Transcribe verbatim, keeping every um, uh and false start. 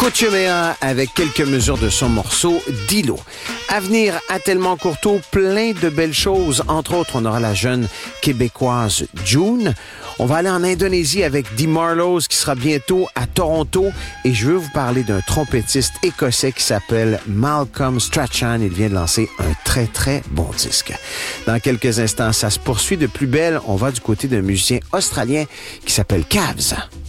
Coutumea avec quelques mesures de son morceau Dilo. À venir, à Tellement Courteau, plein de belles choses. Entre autres, on aura la jeune québécoise June. On va aller en Indonésie avec Dee Marlows qui sera bientôt à Toronto. Et je veux vous parler d'un trompettiste écossais qui s'appelle Malcolm Strachan. Il vient de lancer un très, très bon disque. Dans quelques instants, ça se poursuit de plus belle. On va du côté d'un musicien australien qui s'appelle Cavs.